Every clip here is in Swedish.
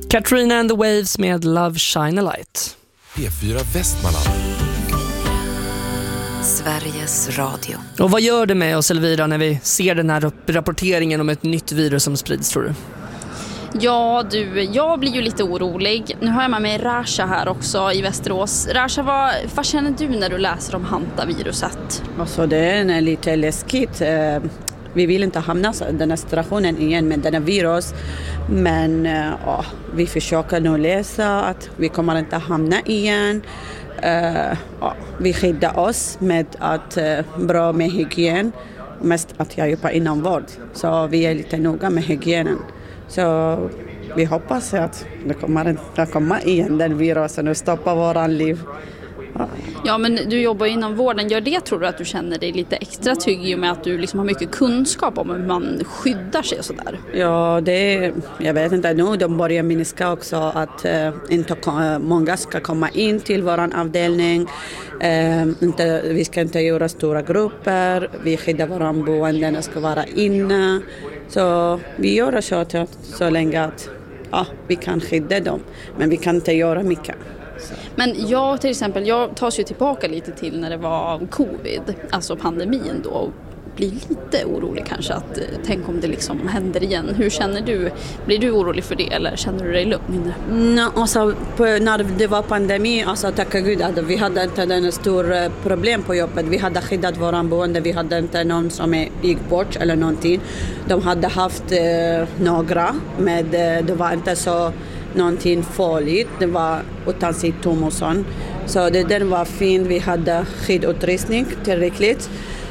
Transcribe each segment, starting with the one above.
Katrina and the Waves med Love Shine a Light. P4 Västmanland. Sveriges Radio. Och vad gör det med oss, Elvira, när vi ser den här rapporteringen om ett nytt virus som sprids, tror du? Ja du, jag blir ju lite orolig. Nu har jag med mig Rasha här också i Västerås. Rasha, vad känner du när du läser om hantaviruset? Alltså det är lite läskigt. Vi vill inte hamna i den här situationen igen med denna virus. Men vi försöker nu läsa att vi kommer inte hamna igen. Vi skyddar oss med att bra med hygien. Mest att jag jobbar inom vård. Så vi är lite noga med hygienen. Så vi hoppas att det kommer inte komma igen den virusen och stoppa våran liv. Ja, men du jobbar inom vården. Gör det, tror du, att du känner dig lite extra trygg i och med att du liksom har mycket kunskap om hur man skyddar sig och sådär? Ja, jag vet inte nu. De börjar minska också att inte många ska komma in till våran avdelning. Vi ska inte göra stora grupper. Vi skyddar våran boenden och ska vara inne. Så vi gör så länge att vi kan skydda dem. Men vi kan inte göra mycket. Men jag tas ju tillbaka lite till när det var covid, alltså pandemin då, och blir lite orolig kanske att tänk om det liksom händer igen. Hur känner du? Blir du orolig för det eller känner du dig lugn? Alltså, när det var pandemi, alltså tacka Gud att vi hade inte en stor problem på jobbet. Vi hade skyddat våran boende, vi hade inte någon som gick bort eller någonting. De hade haft några, men det var inte så någonting farligt, det var utan symptom och sånt. Så den var fin, vi hade skyddsutrustning tillräckligt.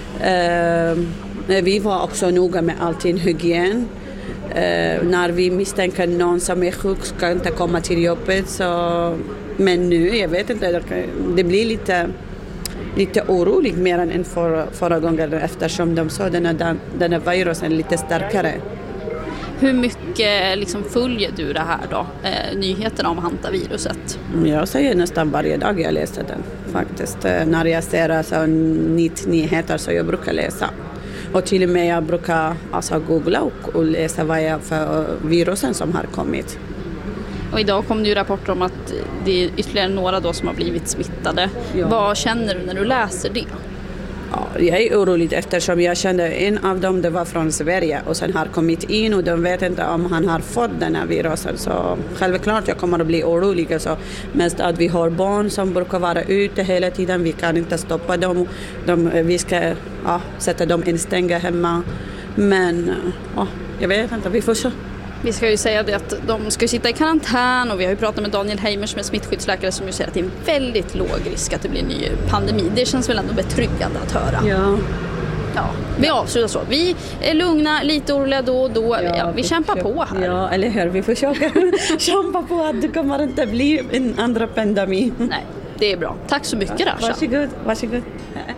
Vi var också noga med allting hygien. När vi misstänker någon som är sjuk ska inte komma till jobbet. Så, men nu, jag vet inte, det blir lite oroligt mer än förra gången eftersom de sa den här virusen är lite starkare. Hur mycket liksom följer du det här då? Nyheterna om hantaviruset? Jag säger nästan varje dag jag läser den faktiskt. När jag ser alltså, nyheter så jag brukar läsa. Och till och med jag brukar googla och läsa vad är för virusen som har kommit. Och idag kom det ju rapporter om att det är ytterligare några då som har blivit smittade. Ja. Vad känner du när du läser det? Ja, jag är orolig eftersom jag kände en av dem, det var från Sverige och sen har kommit in och de vet inte om han har fått den här virusen. Så självklart jag kommer att bli orolig. Alltså, mest att vi har barn som brukar vara ute hela tiden, vi kan inte stoppa dem. Vi ska sätta dem instängda hemma. Men jag vet inte, vi får se. Vi ska ju säga det att de ska sitta i karantän och vi har ju pratat med Daniel Heimer som är smittskyddsläkare som ju säger att det är en väldigt låg risk att det blir en ny pandemi. Det känns väl ändå betryggande att höra. Ja, vi avslutar så. Vi är lugna, lite oroliga då och då. Ja, vi kämpar på här. Ja, eller hur? Vi försöker kämpa på att det kommer inte bli en andra pandemi. Nej, det är bra. Tack så mycket, Rasha. Varsågod.